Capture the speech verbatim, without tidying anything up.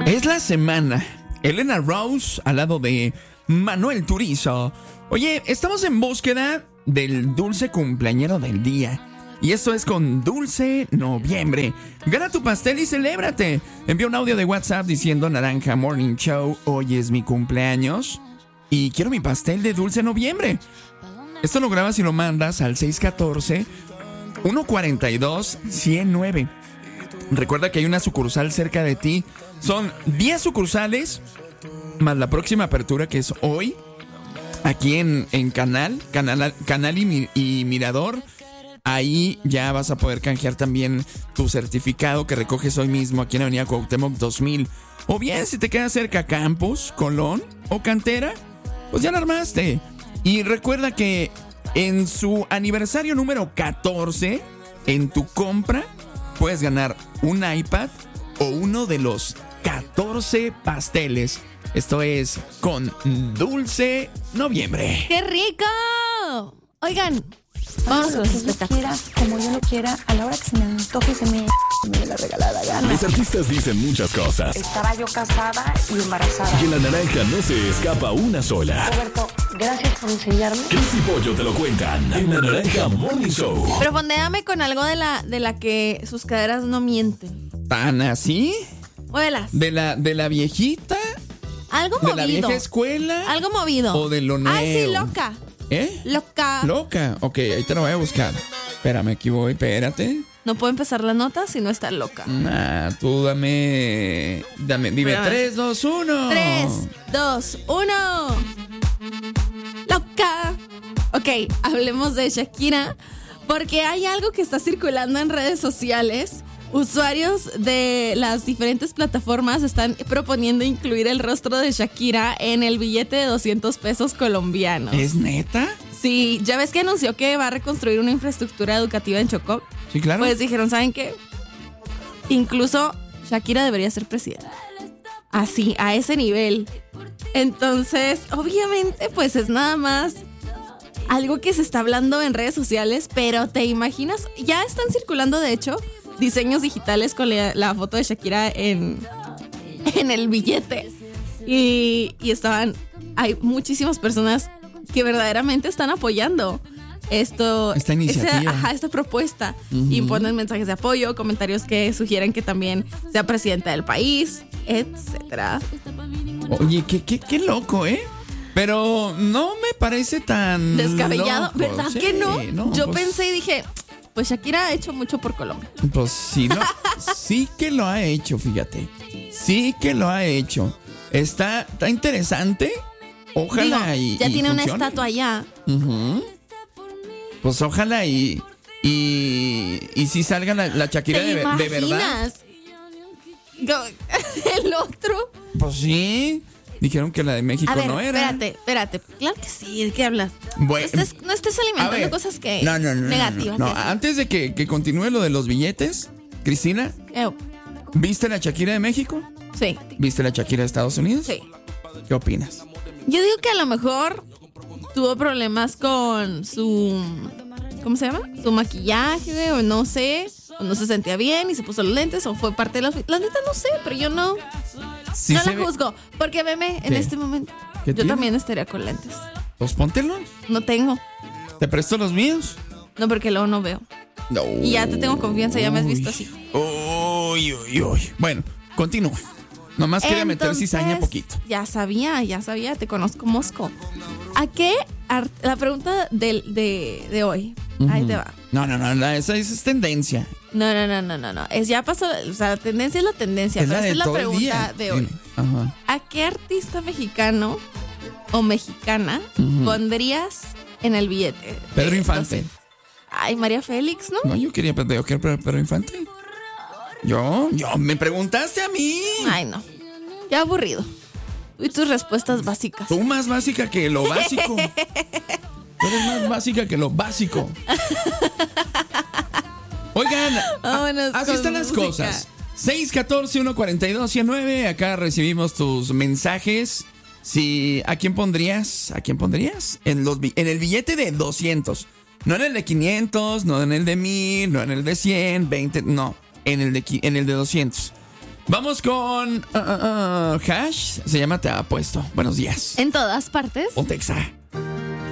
Es la semana. Elena Rose al lado de Manuel Turizo. Oye, estamos en búsqueda del dulce cumpleañero del día. Y esto es con Dulce Noviembre. Gana tu pastel y celébrate. Envía un audio de WhatsApp diciendo Naranja Morning Show, hoy es mi cumpleaños y quiero mi pastel de Dulce Noviembre. Esto lo grabas y lo mandas al seis uno cuatro, uno cuatro dos, uno cero nueve. Recuerda que hay una sucursal cerca de ti. Son diez sucursales, más la próxima apertura que es hoy, aquí en, en Canal, Canal, Canal y, y Mirador. Ahí ya vas a poder canjear también tu certificado que recoges hoy mismo aquí en Avenida Cuauhtémoc dos mil. O bien, si te queda cerca Campus, Colón o Cantera, pues ya la armaste. Y recuerda que en su aniversario número catorce, en tu compra, puedes ganar un iPad o uno de los catorce pasteles. Esto es con Dulce Noviembre. ¡Qué rico! Oigan, vamos a los espectáculos. Como yo lo quiera, a la hora que se me antoje, se me, me dé la regalada gana. Los artistas dicen muchas cosas. Estaba yo casada y embarazada. Y en la naranja no se escapa una sola. Roberto, gracias por enseñarme. Cris y Pollo te lo cuentan en la Naranja Morning Show. Pero fondéame con algo de la, de la que sus caderas no mienten. ¿Tan así? Muévelas. ¿De la, de la viejita? Algo ¿De movido. la vieja escuela? Algo movido. ¿O de lo nuevo? Ay, sí, loca. ¿Eh? Loca. Loca. Ok, ahí te lo voy a buscar. Espérame, aquí voy, espérate. No puedo empezar la nota si no está loca. Nah, tú dame. Dame, dime tres, dos, uno. tres, dos, uno. Loca. Ok, hablemos de Shakira. Porque hay algo que está circulando en redes sociales. Usuarios de las diferentes plataformas están proponiendo incluir el rostro de Shakira en el billete de doscientos pesos colombianos. ¿Es neta? Sí, ya ves que anunció que va a reconstruir una infraestructura educativa en Chocó. Sí, claro. Pues dijeron, ¿saben qué? Incluso Shakira debería ser presidenta. Así, a ese nivel. Entonces, obviamente, pues es nada más algo que se está hablando en redes sociales, pero ¿te imaginas? Ya están circulando, de hecho, diseños digitales con la, la foto de Shakira en, en el billete. Y, y estaban, hay muchísimas personas que verdaderamente están apoyando esto, esta iniciativa, esa, ajá, esta propuesta. Uh-huh. Y ponen mensajes de apoyo, comentarios que sugieren que también sea presidenta del país, etcétera. Oye, qué, qué, qué loco, ¿eh? Pero no me parece tan descabellado, loco. ¿Verdad Sí, que no? no Yo pues, pensé y dije, pues Shakira ha hecho mucho por Colombia. Pues sí, no, sí que lo ha hecho, fíjate. Sí que lo ha hecho. Está, está interesante. Ojalá Digo, y ya y tiene funcione. una estatua allá. Uh-huh. Pues ojalá y y, y si salga la, la Shakira ¿Te de, de verdad. imaginas? El otro. Pues sí. Dijeron que la de México A ver, no era. espérate, espérate. Claro que sí, ¿de qué hablas? Bueno, no, estés, no estés alimentando ver, cosas que no, no, no, negativas. No, no, no. Antes de que, que continúe lo de los billetes, Cristina, Eh, ¿viste la Shakira de México? sí, ¿Viste la Shakira de Estados Unidos? sí. ¿Qué opinas? Yo digo que a lo mejor tuvo problemas con su... ¿Cómo se llama? Su maquillaje, o no sé. O no se sentía bien y se puso los lentes, o fue parte de la... La neta no sé, pero yo no... Sí no se la ve- juzgo. Porque veme, en ¿Qué? este momento, ¿Qué yo tiene? también estaría con lentes. Pues póntelos. No tengo. ¿Te presto los míos? No, porque luego no veo. No. Y ya te tengo confianza, ya me has visto así. Uy, uy, uy. Bueno, continúa. Nomás quería meter Entonces, cizaña poquito. Ya sabía, ya sabía, te conozco Mosco. ¿A qué? art- La pregunta del, de, de hoy. Ahí te va. No, no, no, la- esa, esa es tendencia. No, no, no, no, no, no. Es ya pasó, o sea, la tendencia es la tendencia, Es pero la esta de es la todo el pregunta día. de hoy. Ajá. ¿A qué artista mexicano o mexicana Ujú. pondrías en el billete? Pedro de Infante. doscientos? Ay, María Félix, ¿no? No, yo quería Pedro, yo quiero Pedro Infante. Yo, yo, me preguntaste a mí. Ay, no. Ya aburrido. Y tus respuestas básicas. Tú más básica que lo básico. Tú eres más básica que lo básico. Oigan, Vámonos a- así con están las música. cosas. seis uno cuatro, uno cuatro dos, uno cero nueve. Acá recibimos tus mensajes. Si, ¿a quién pondrías? ¿A quién pondrías? En, los, bi- en el billete de doscientos. No en el de quinientos, no en el de mil, no en el de cien, veinte, no. En el de, qui- en el de doscientos. Vamos con uh, uh, uh, Hash. Se llama Te Apuesto. Buenos días. En todas partes. Pontexa.